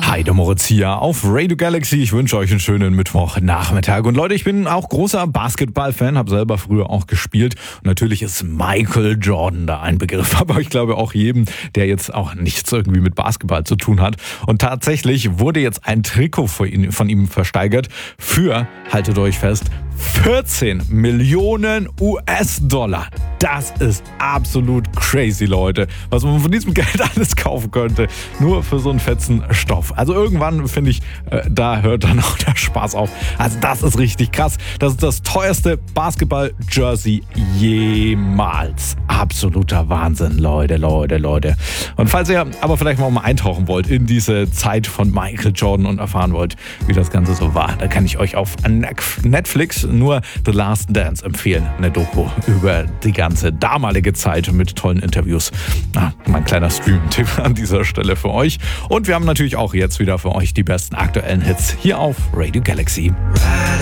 Hi, der Moritz hier auf Radio Galaxy. Ich wünsche euch einen schönen Mittwochnachmittag. Und Leute, ich bin auch großer Basketball-Fan, habe selber früher auch gespielt. Und natürlich ist Michael Jordan da ein Begriff, aber ich glaube auch jedem, der jetzt auch nichts irgendwie mit Basketball zu tun hat. Und tatsächlich wurde jetzt ein Trikot von ihm versteigert für, haltet euch fest, 14 Millionen US-Dollar. Das ist absolut crazy, Leute. Was man von diesem Geld alles kaufen könnte. Nur für so einen fetzen Stoff. Also irgendwann, finde ich, da hört dann auch der Spaß auf. Also das ist richtig krass. Das ist das teuerste Basketball-Jersey jemals. Absoluter Wahnsinn, Leute. Und falls ihr aber vielleicht mal eintauchen wollt in diese Zeit von Michael Jordan und erfahren wollt, wie das Ganze so war, da kann ich euch auf Netflix nur The Last Dance empfehlen. Eine Doku über die ganze damalige Zeit mit tollen Interviews. Mein kleiner Stream-Tipp an dieser Stelle für euch. Und wir haben natürlich auch jetzt wieder für euch die besten aktuellen Hits hier auf Radio Galaxy.